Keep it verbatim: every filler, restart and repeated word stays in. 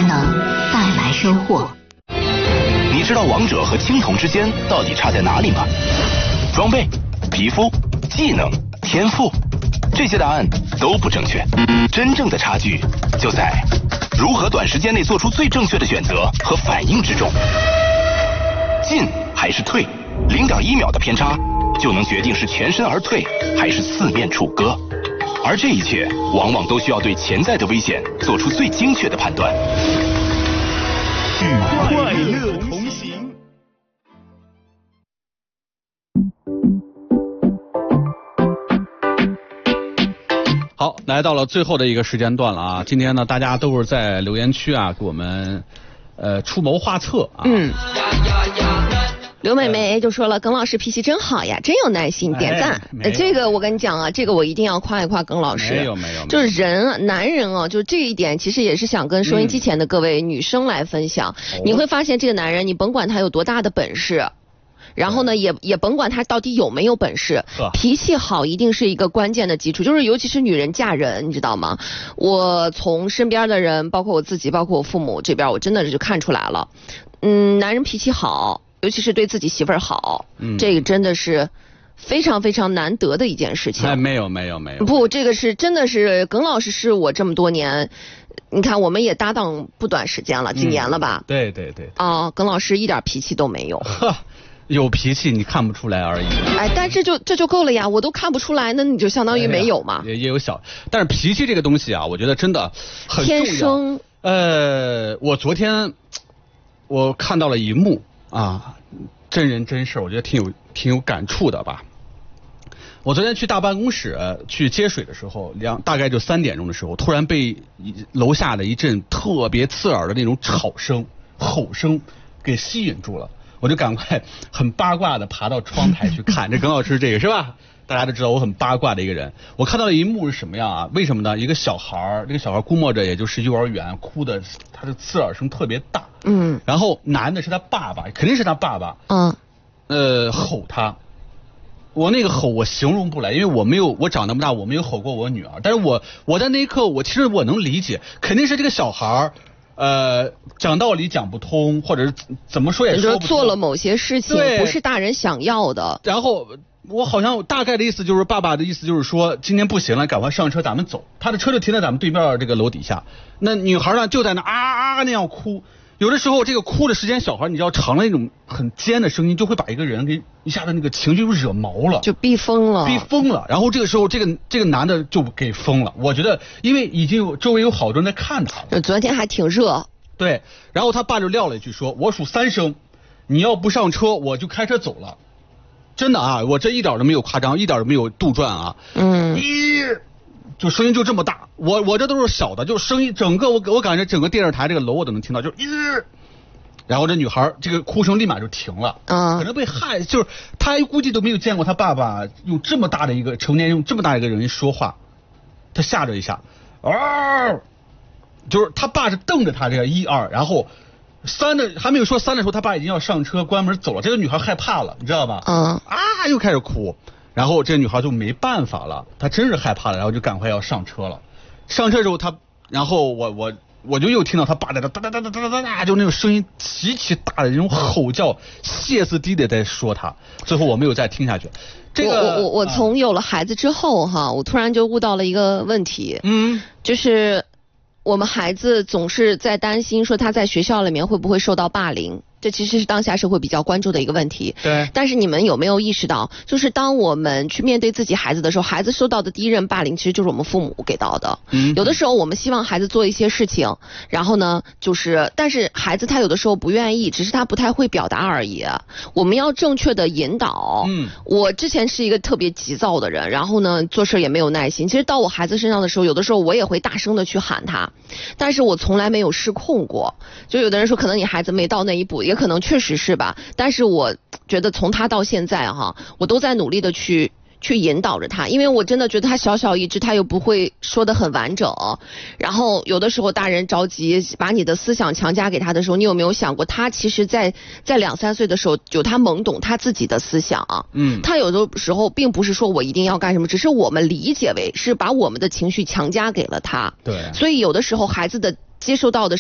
才能带来收获。 你知道王者和青铜之间到底差在哪里吗？装备、皮肤、技能、天赋，这些答案都不正确。真正的差距就在如何短时间内做出最正确的选择和反应之中。进还是退，零点一秒的偏差就能决定是全身而退还是四面楚歌。而这一切往往都需要对潜在的危险做出最精确的判断。与快乐同行。 好，来到了最后的一个时间段了啊！今天呢，大家都是在留言区啊给我们呃出谋划策啊。 嗯。刘美梅就说了，耿老师脾气真好呀，真有耐心，点赞。 哎、 这个我跟你讲啊，这个我一定要夸一夸耿老师。 没有没有， 就是人，男人啊，就这一点，其实也是想跟收音机前的各位女生来分享。嗯、你会发现，这个男人，你甭管他有多大的本事。然后呢，也也甭管他到底有没有本事，脾气好一定是一个关键的基础。就是尤其是女人嫁人，你知道吗？我从身边的人，包括我自己，包括我父母这边，我真的是就看出来了。嗯，男人脾气好，尤其是对自己媳妇儿好，嗯，这个真的是非常非常难得的一件事情。 哎，没有没有没有， 不，这个是真的是耿老师是我这么多年。你看，我们也搭档不短时间了，几年了吧？ 嗯、对对对。 啊，耿老师一点脾气都没有。 有脾气你看不出来而已。 哎，但这就这就够了呀，我都看不出来，那你就相当于没有嘛。 哎、也也有小，但是脾气这个东西啊，我觉得真的很重要。 天生。 呃，我昨天我看到了一幕啊，真人真事，我觉得挺有挺有感触的吧。我昨天去大办公室去接水的时候，两大概就三点钟的时候，突然被楼下的一阵特别刺耳的那种吵声、吼声给吸引住了。我就赶快很八卦的爬到窗台去看，这耿老师这个是吧？大家都知道我很八卦的一个人。我看到的一幕是什么样啊？为什么呢？一个小孩，这个小孩估摸着也就是幼儿园，哭的他的刺耳声特别大。嗯。然后男的是他爸爸，肯定是他爸爸。嗯。呃，吼他。我那个吼我形容不来，因为我没有我长那么大我没有吼过我女儿，但是我我在那一刻我其实我能理解，肯定是这个小孩。呃，讲道理讲不通，或者是怎么说也说不通， 做了某些事情不是大人想要的。 然后我好像大概的意思就是，爸爸的意思就是说，今天不行了，赶快上车，咱们走。他的车就停在咱们对面这个楼底下。那女孩呢，就在那啊啊那样哭。有的时候这个哭的时间，小孩你知道长了那种很尖的声音，就会把一个人给一下子那个情绪就惹毛了， 就逼疯了， 逼疯了。然后这个时候，这个这个男的就给疯了。我觉得，因为已经有周围有好多人在看他了。 昨天还挺热。 对，然后他爸就撂了一句说：“我数三声，你要不上车，我就开车走了。”真的啊，我这一点都没有夸张，一点都没有杜撰啊。嗯。一，就声音就这么大，我我这都是小的，就声音整个我我感觉整个电视台这个楼我都能听到，就一。然后这女孩这个哭声立马就停了，啊，可能被害，就是她估计都没有见过她爸爸用这么大的一个成年人用这么大一个人说话，她吓着一下，啊。就是他爸是瞪着他这个一二，然后三的还没有说三的时候，他爸已经要上车关门走了。这个女孩害怕了，你知道吧？嗯啊，又开始哭，然后这个女孩就没办法了，她真是害怕了，然后就赶快要上车了。上车之后，她然后我我我就又听到他爸在那哒哒哒哒哒哒哒，就那种声音极其大的那种吼叫，歇斯底里在说他。最后我没有再听下去。这个我我我从有了孩子之后哈、啊，我突然就悟到了一个问题，嗯，就是。我们孩子总是在担心说他在学校里面会不会受到霸凌，这其实是当下社会比较关注的一个问题。 对。 但是你们有没有意识到，就是当我们去面对自己孩子的时候，孩子受到的第一任霸凌其实就是我们父母给到的。嗯。有的时候我们希望孩子做一些事情，然后呢，就是但是孩子他有的时候不愿意，只是他不太会表达而已。我们要正确的引导。嗯。我之前是一个特别急躁的人，然后呢做事也没有耐心。其实到我孩子身上的时候，有的时候我也会大声的去喊他。但是我从来没有失控过，就有的人说可能你孩子没到那一步，也可能确实是吧，但是我觉得从他到现在哈，我都在努力的去去引导着他，因为我真的觉得他小小一只，他又不会说得很完整，然后有的时候大人着急把你的思想强加给他的时候，你有没有想过他其实在在两三岁的时候有他懵懂他自己的思想，嗯，他有的时候并不是说我一定要干什么，只是我们理解为是把我们的情绪强加给了他， 对， 所以有的时候孩子的接受到的